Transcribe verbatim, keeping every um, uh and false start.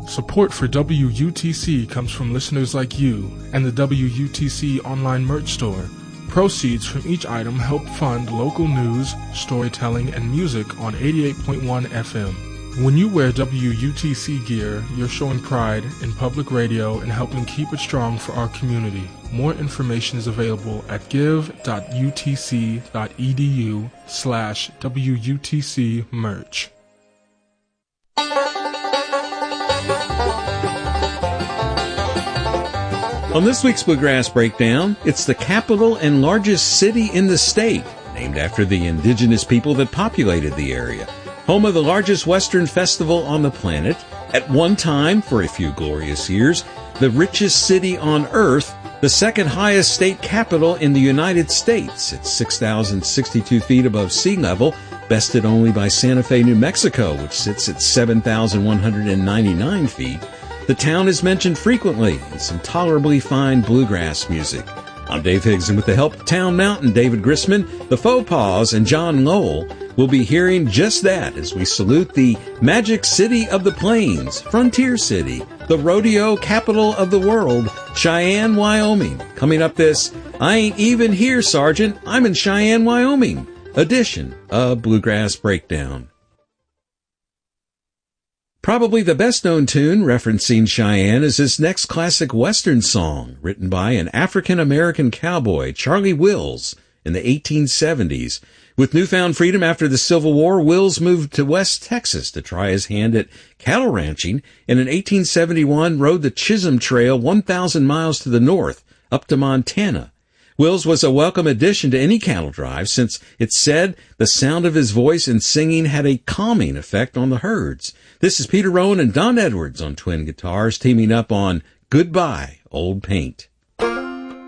Support for W U T C comes from listeners like you and the W U T C online merch store. Proceeds from each item help fund local news, storytelling, and music on eighty-eight point one F M. When you wear W U T C gear, you're showing pride in public radio and helping keep it strong for our community. More information is available at give.utc.edu slash WUTC merch. On this week's Bluegrass Breakdown, it's the capital and largest city in the state, named after the indigenous people that populated the area. Home of the largest Western festival on the planet, at one time, for a few glorious years, the richest city on earth, the second highest state capital in the United States at six thousand sixty-two feet above sea level, bested only by Santa Fe, New Mexico, which sits at seven thousand one hundred ninety-nine feet. The town is mentioned frequently in some tolerably fine bluegrass music. I'm Dave Higgs, and with the help of Town Mountain, David Grissman, the Faux Paws, and John Lowell, we'll be hearing just that as we salute the Magic City of the Plains, Frontier City, the rodeo capital of the world, Cheyenne, Wyoming. Coming up this I Ain't Even Here, Sergeant, I'm in Cheyenne, Wyoming edition of Bluegrass Breakdown. Probably the best-known tune referencing Cheyenne is this next classic Western song, written by an African-American cowboy, Charlie Wills, in the eighteen seventies. With newfound freedom after the Civil War, Wills moved to West Texas to try his hand at cattle ranching, and in eighteen seventy-one rode the Chisholm Trail one thousand miles to the north, up to Montana. Wills was a welcome addition to any cattle drive, since it's said the sound of his voice and singing had a calming effect on the herds. This is Peter Rowan and Don Edwards on twin guitars, teaming up on Goodbye, Old Paint.